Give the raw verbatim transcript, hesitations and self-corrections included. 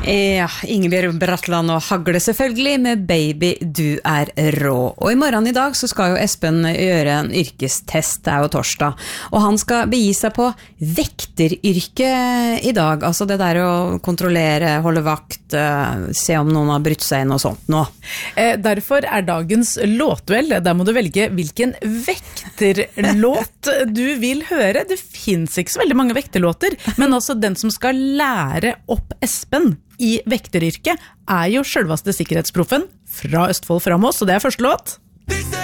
Ja, Ingebjørg Bratland og Hagle selvfølgelig med Baby, du er rå. Og i morgen i dag så skal jo Espen gjøre en yrkestest, det er jo torsdag. Og han skal begi seg på vekteryrke i dag, altså det der å kontrollere, holde vakt, se om noen har brutt seg inn og sånt nå. Eh, derfor er dagens låtduell, der må du velge hvilken vekterlåt du vil høre. Det finnes ikke så veldig mange vekterlåter, men altså den som skal lære opp Espen i vekteryrket er jo selveste sikkerhetsproffen fra Østfold Framås, og det er første låt.